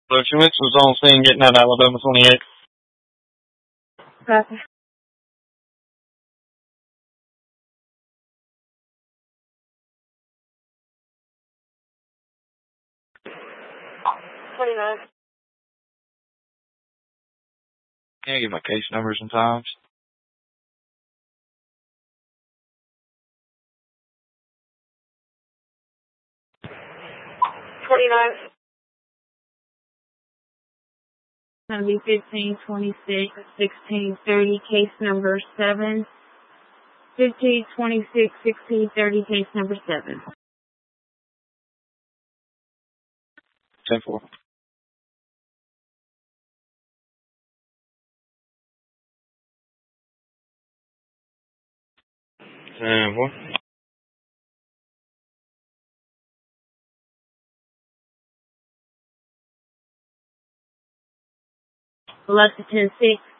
Lewis was on scene getting out Alabama 28. Copy. Can I give my case numbers and times? 29. Going to be 15, 26, 16, 30, case number 7. 15, 26, 16, 30, case number 7. 10-4. What? Left to 10-6.